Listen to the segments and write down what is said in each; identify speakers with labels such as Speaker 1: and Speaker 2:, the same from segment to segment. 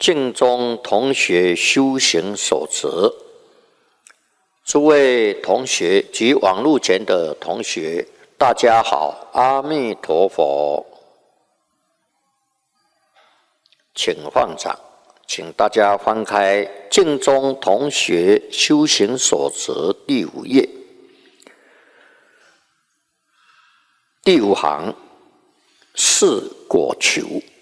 Speaker 1: 净宗同学修行守则，诸位同学及网络前的同学，大家好，阿弥陀佛。请放掌，请大家翻开《净宗同学修行守则》第5页，第5行，是果求。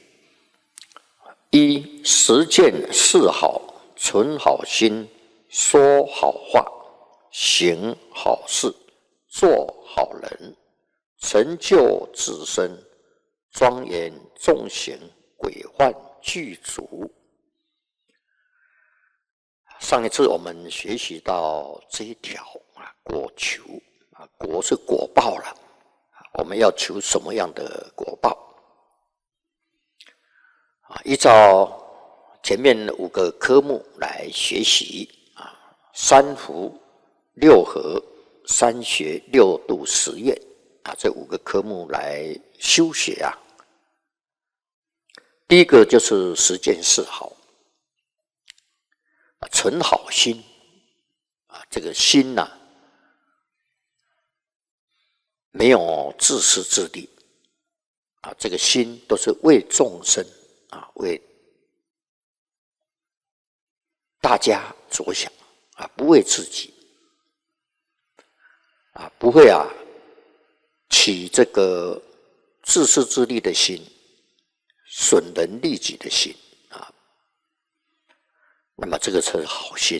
Speaker 1: 一、实践是好，存好心，说好话，行好事，做好人，成就子孙，庄严众行，鬼幻具足。上一次我们学习到这一条果求果是果报了，我们要求什么样的果报？依照前面5个科目来学习三福、6合、3学、6度、10愿这5个科目来修学第一个就是实践是好，存好心这个心没有自私自利这个心都是为众生为大家着想不为自己不会起这个自私自利的心，损人利己的心那么这个是好心